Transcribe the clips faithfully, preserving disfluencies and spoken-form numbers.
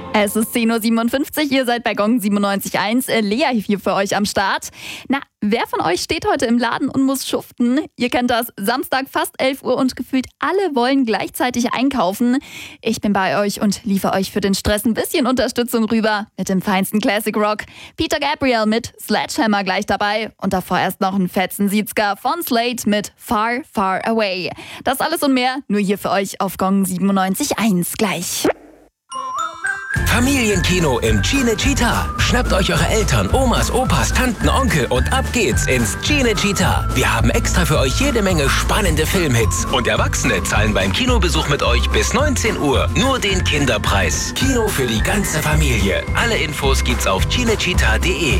Es ist zehn Uhr siebenundfünfzig, ihr seid bei Gong siebenundneunzig Komma eins. Lea hier für euch am Start. Na, wer von euch steht heute im Laden und muss schuften? Ihr kennt das, Samstag fast elf Uhr und gefühlt alle wollen gleichzeitig einkaufen. Ich bin bei euch und liefere euch für den Stress ein bisschen Unterstützung rüber mit dem feinsten Classic Rock. Peter Gabriel mit Sledgehammer gleich dabei und davor erst noch ein fetzen Siezka von Slade mit Far, Far Away. Das alles und mehr nur hier für euch auf Gong siebenundneunzig Komma eins gleich. Familienkino im Cinecittà. Schnappt euch eure Eltern, Omas, Opas, Tanten, Onkel und ab geht's ins Cinecittà. Wir haben extra für euch jede Menge spannende Filmhits. Und Erwachsene zahlen beim Kinobesuch mit euch bis neunzehn Uhr nur den Kinderpreis. Kino für die ganze Familie. Alle Infos gibt's auf cinecittà punkt de.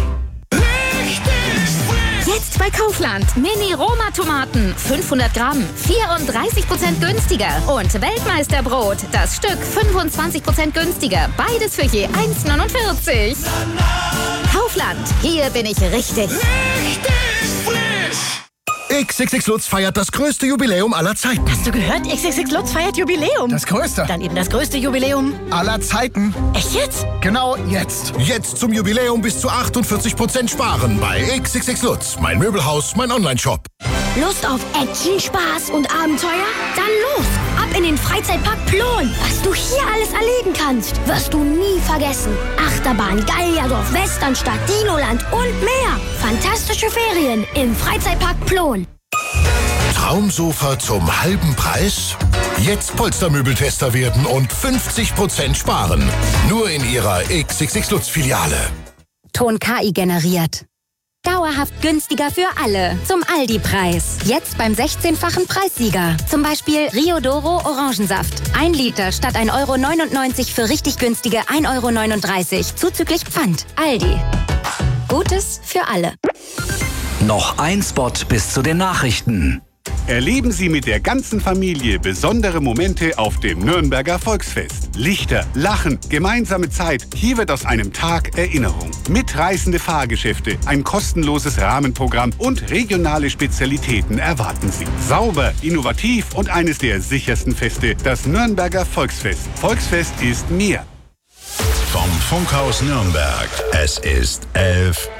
Jetzt bei Kaufland. Mini-Roma-Tomaten. fünfhundert Gramm. vierunddreißig Prozent günstiger. Und Weltmeisterbrot. Das Stück fünfundzwanzig Prozent günstiger. Beides für je eins neunundvierzig. Kaufland. Hier bin ich richtig. Richtig frisch. X X X Lutz feiert das größte Jubiläum aller Zeiten. Hast du gehört? X X X Lutz feiert Jubiläum. Das größte? Dann eben das größte Jubiläum aller Zeiten. Echt jetzt? Genau jetzt. Jetzt zum Jubiläum bis zu achtundvierzig Prozent sparen bei X X X Lutz. Mein Möbelhaus, mein Online-Shop. Lust auf Action, Spaß und Abenteuer? Dann los! Ab in den Freizeitpark Plon. Was du hier alles erleben kannst, wirst du nie vergessen. Achterbahn, Gallierdorf, Westernstadt, Dinoland und mehr. Fantastische Ferien im Freizeitpark Plon. Traumsofa zum halben Preis? Jetzt Polstermöbeltester werden und fünfzig Prozent sparen. Nur in ihrer X X X Lutz Filiale. Ton K I generiert. Dauerhaft günstiger für alle. Zum Aldi-Preis. Jetzt beim sechzehnfachen Preissieger. Zum Beispiel Rio Doro Orangensaft. Ein Liter statt ein Euro neunundneunzig für richtig günstige ein Euro neununddreißig. Zuzüglich Pfand. Aldi. Gutes für alle. Noch ein Spot bis zu den Nachrichten. Erleben Sie mit der ganzen Familie besondere Momente auf dem Nürnberger Volksfest. Lichter, Lachen, gemeinsame Zeit. Hier wird aus einem Tag Erinnerung. Mitreißende Fahrgeschäfte, ein kostenloses Rahmenprogramm und regionale Spezialitäten erwarten Sie. Sauber, innovativ und eines der sichersten Feste, das Nürnberger Volksfest. Volksfest ist mehr. Vom Funkhaus Nürnberg. Es ist elf